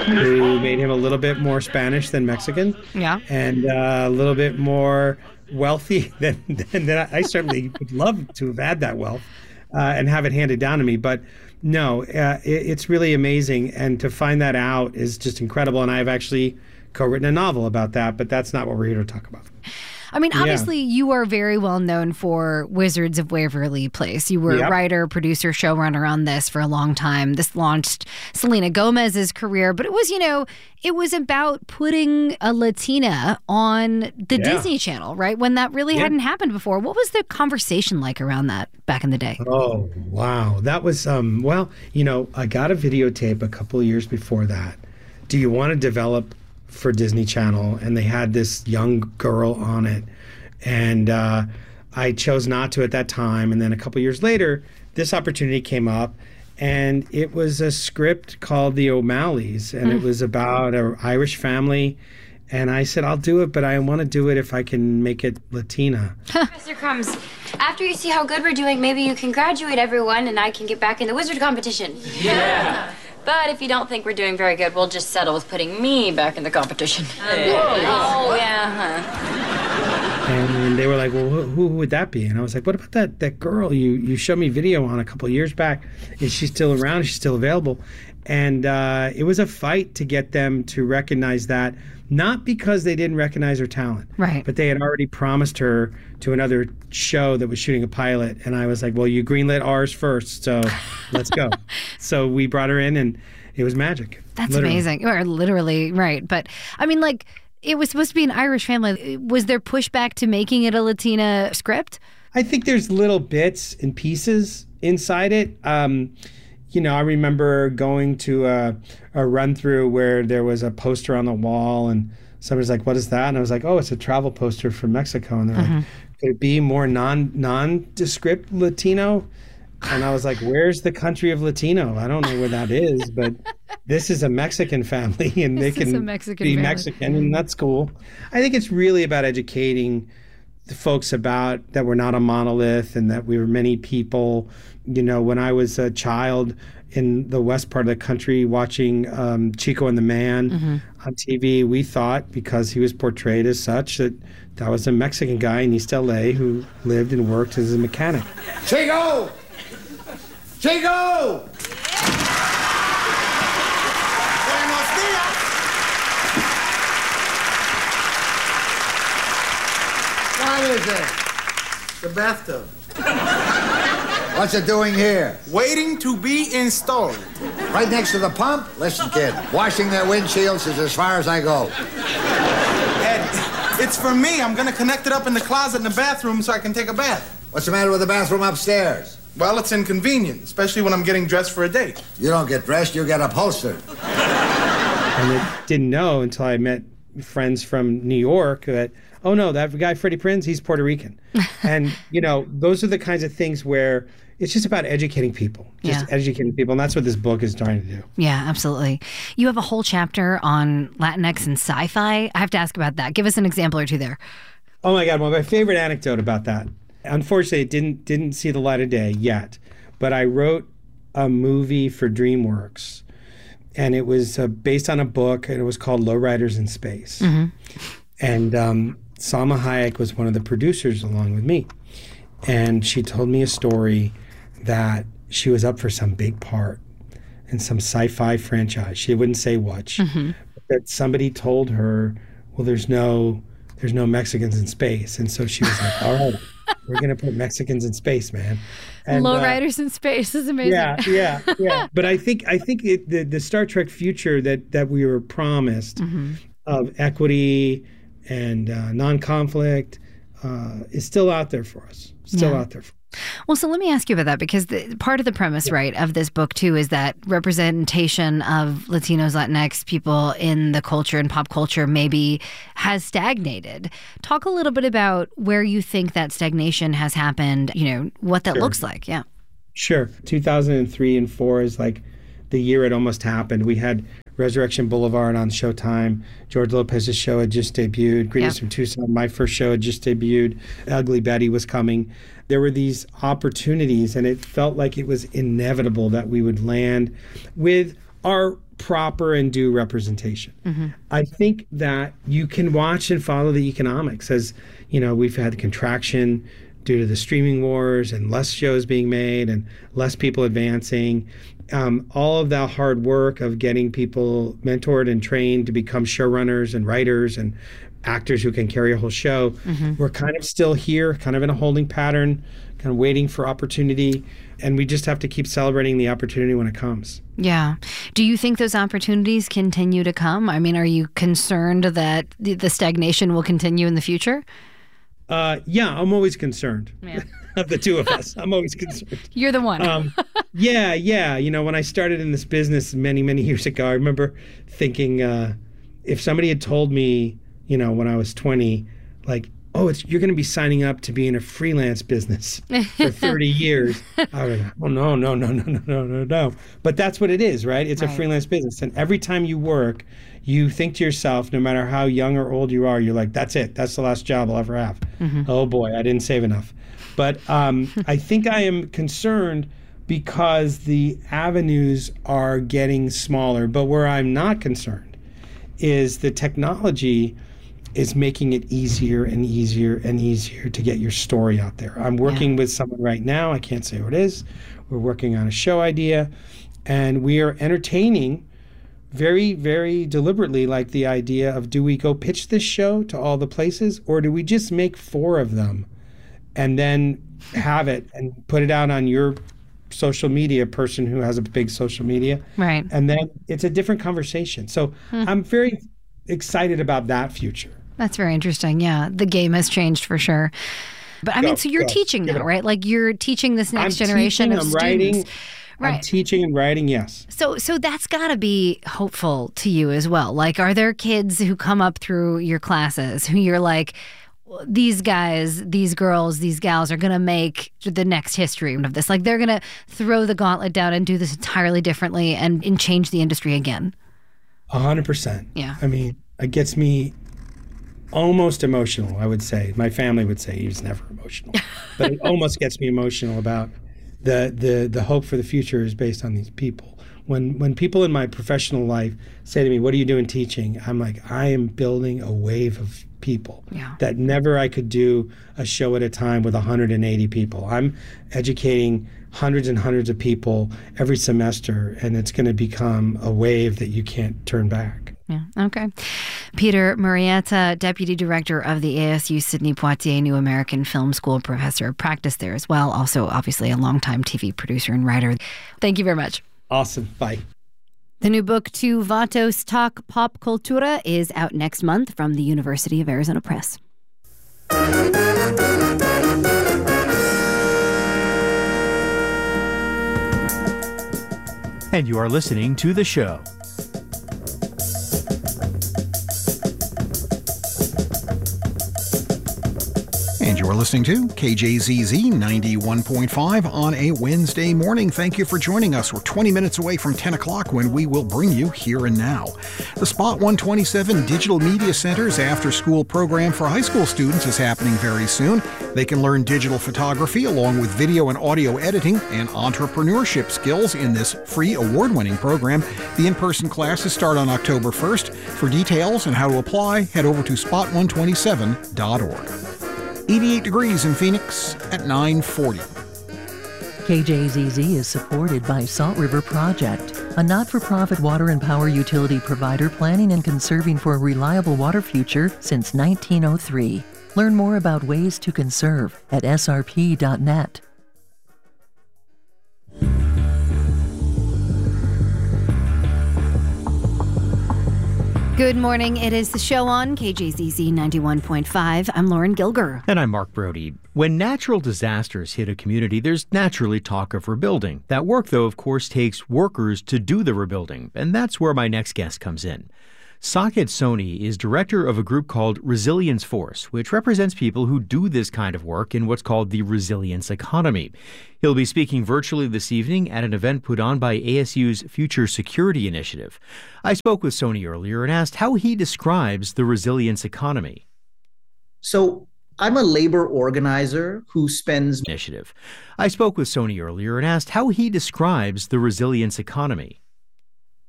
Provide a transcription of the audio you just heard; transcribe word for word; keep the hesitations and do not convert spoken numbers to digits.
who made him a little bit more Spanish than Mexican. Yeah. And uh, a little bit more wealthy than, than, than I, I certainly would love to have had that wealth uh, and have it handed down to me. But no, uh, it, it's really amazing. And to find that out is just incredible. And I've actually co-written a novel about that, but that's not what we're here to talk about. I mean, obviously, yeah. you are very well known for Wizards of Waverly Place. You were yep. a writer, producer, showrunner on this for a long time. This launched Selena Gomez's career, but it was, you know, it was about putting a Latina on the yeah. Disney Channel, right? When that really yeah. hadn't happened before. What was the conversation like around that back in the day? Oh, wow. That was, um, well, you know, I got a videotape a couple of years before that. Do you want to develop for Disney Channel? And they had this young girl on it. And uh, I chose not to at that time. And then a couple years later, this opportunity came up. And it was a script called The O'Malleys. And mm. it was about an Irish family. And I said, I'll do it, but I want to do it if I can make it Latina. Mister Crumbs, after you see how good we're doing, maybe you can graduate everyone and I can get back in the wizard competition. Yeah. But if you don't think we're doing very good, we'll just settle with putting me back in the competition. Hey. Oh, yeah. Huh. And they were like, well, who, who would that be? And I was like, what about that that girl you, you showed me video on a couple of years back? Is she still around? Is she still available? And uh, it was a fight to get them to recognize that, not because they didn't recognize her talent, right? But they had already promised her to another show that was shooting a pilot. And I was like, well, you greenlit ours first, so let's go. So we brought her in, and it was magic. That's literally. amazing. Or literally, right. But I mean, like, it was supposed to be an Irish family. Was there pushback to making it a Latina script? I think there's little bits and pieces inside it. Um, you know, I remember going to a, a run through where there was a poster on the wall, and somebody's like, what is that? And I was like, oh, it's a travel poster from Mexico. And they're mm-hmm. like, could it be more non, nondescript Latino? And I was like, where's the country of Latino? I don't know where that is, but this is a Mexican family, and this they can Mexican be family. Mexican, and that's cool. I think it's really about educating the folks about that we're not a monolith and that we were many people. You know, when I was a child in the west part of the country watching um, Chico and the Man mm-hmm. on T V, we thought, because he was portrayed as such, that that was a Mexican guy in East L A who lived and worked as a mechanic. Chico! Chico! Buenos dias! What is it? The bathtub. What's it doing here? Waiting to be installed. Right next to the pump? Listen, kid, washing their windshields is as far as I go. Ed, it's for me. I'm going to connect it up in the closet in the bathroom so I can take a bath. What's the matter with the bathroom upstairs? Well, it's inconvenient, especially when I'm getting dressed for a date. You don't get dressed, you get upholstered. And I didn't know until I met friends from New York that, oh no, that guy Freddie Prinze, he's Puerto Rican. And, you know, those are the kinds of things where it's just about educating people, just yeah. educating people. And that's what this book is trying to do. Yeah, absolutely. You have a whole chapter on Latinx and sci-fi. I have to ask about that. Give us an example or two there. Oh my God. Well, my favorite anecdote about that, unfortunately, it didn't, didn't see the light of day yet, but I wrote a movie for DreamWorks, and it was uh, based on a book, and it was called Lowriders in Space. Mm-hmm. And um, Salma Hayek was one of the producers along with me. And she told me a story that she was up for some big part in some sci-fi franchise. She wouldn't say which. Mm-hmm. That somebody told her, well, there's no there's no Mexicans in space. And so she was like, all right, we're going to put Mexicans in space, man. And, Lowriders uh, in space is amazing. Yeah, yeah, yeah. But I think I think it, the, the Star Trek future that, that we were promised mm-hmm. of equity and uh, non-conflict uh, is still out there for us. Still yeah. out there for us. Well, so let me ask you about that, because the, part of the premise, yeah. right, of this book, too, is that representation of Latinos, Latinx people in the culture and pop culture maybe has stagnated. Talk a little bit about where you think that stagnation has happened, you know, what that sure. looks like. Yeah. Sure. two thousand three and four is like the year it almost happened. We had Resurrection Boulevard on Showtime. George Lopez's show had just debuted. Greetings yep. from Tucson, my first show had just debuted. Ugly Betty was coming. There were these opportunities, and it felt like it was inevitable that we would land with our proper and due representation. Mm-hmm. I think that you can watch and follow the economics as, you know, we've had contraction due to the streaming wars and less shows being made and less people advancing. Um, all of that hard work of getting people mentored and trained to become showrunners and writers and actors who can carry a whole show. Mm-hmm. We're kind of still here, kind of in a holding pattern, kind of waiting for opportunity. And we just have to keep celebrating the opportunity when it comes. Yeah. Do you think those opportunities continue to come? I mean, are you concerned that the, the stagnation will continue in the future? Uh, yeah, I'm always concerned. Yeah. Of the two of us, I'm always concerned. You're the one. um, yeah, yeah. You know, when I started in this business many, many years ago, I remember thinking uh, if somebody had told me, you know, when I was twenty, like, oh, it's you're going to be signing up to be in a freelance business for thirty years. I was like, oh, no, no, no, no, no, no, no, no. But that's what it is, right? It's right. a freelance business. And every time you work, you think to yourself, no matter how young or old you are, you're like, that's it. That's the last job I'll ever have. Mm-hmm. Oh, boy, I didn't save enough. But um, I think I am concerned because the avenues are getting smaller. But where I'm not concerned is the technology is making it easier and easier and easier to get your story out there. I'm working yeah. with someone right now. I can't say who it is. We're working on a show idea, and we are entertaining very, very deliberately, like the idea of, do we go pitch this show to all the places, or do we just make four of them and then have it and put it out on your social media person who has a big social media? Right. And then it's a different conversation. So hmm. I'm very excited about that future. That's very interesting. Yeah, the game has changed for sure. But I go, mean, so you're go. teaching now, right? Like you're teaching this next I'm generation teaching, of I'm students. Writing, right. I'm teaching and writing, yes. So so that's got to be hopeful to you as well. Like, are there kids who come up through your classes who you're like, these guys, these girls, these gals are going to make the next history of this? Like, they're going to throw the gauntlet down and do this entirely differently and, and change the industry again? A hundred percent. Yeah. I mean, it gets me almost emotional, I would say. My family would say he was never emotional. But it almost gets me emotional about the, the, the hope for the future is based on these people. When when people in my professional life say to me, what are you doing teaching? I'm like, I am building a wave of people yeah. that never I could do a show at a time with one hundred eighty people. I'm educating hundreds and hundreds of people every semester, and it's going to become a wave that you can't turn back. Yeah. Okay. Peter Murrieta, Deputy Director of the A S U Sidney Poitier New American Film School, professor of practice there as well. Also, obviously, a longtime T V producer and writer. Thank you very much. Awesome. Bye. The new book, Tu Vatos Tak Pop Cultura, is out next month from the University of Arizona Press. And you are listening to The Show. And you're listening to K J Z Z ninety-one point five on a Wednesday morning. Thank you for joining us. We're twenty minutes away from ten o'clock when we will bring you Here and Now. The Spot one twenty-seven Digital Media Center's after-school program for high school students is happening very soon. They can learn digital photography along with video and audio editing and entrepreneurship skills in this free award-winning program. The in-person classes start on October first. For details and how to apply, head over to spot one twenty-seven dot org. eighty-eight degrees in Phoenix at nine forty. K J Z Z is supported by Salt River Project, a not-for-profit water and power utility provider planning and conserving for a reliable water future since nineteen oh three. Learn more about ways to conserve at S R P dot net. Good morning. It is The Show on K J Z Z ninety-one point five. I'm Lauren Gilger. And I'm Mark Brody. When natural disasters hit a community, there's naturally talk of rebuilding. That work, though, of course, takes workers to do the rebuilding. And that's where my next guest comes in. Saket Soni is director of a group called Resilience Force, which represents people who do this kind of work in what's called the resilience economy. He'll be speaking virtually this evening at an event put on by A S U's Future Security Initiative. I spoke with Soni earlier and asked how he describes the resilience economy. So I'm a labor organizer who spends... Initiative. I spoke with Soni earlier and asked how he describes the resilience economy.